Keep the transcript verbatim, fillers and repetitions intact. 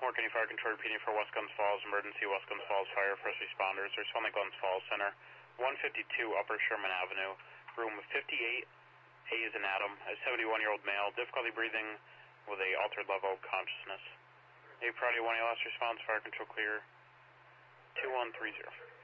Baltimore County Fire Control repeating for West Guns Falls, emergency West Guns Falls Fire, first responders. There's one at Guns Falls Center, one fifty-two Upper Sherman Avenue, room fifty-eight, A is an Adam, a seventy-one-year-old male, difficulty breathing with a altered level of consciousness. A Priority one, last response, fire control clear, two one three zero.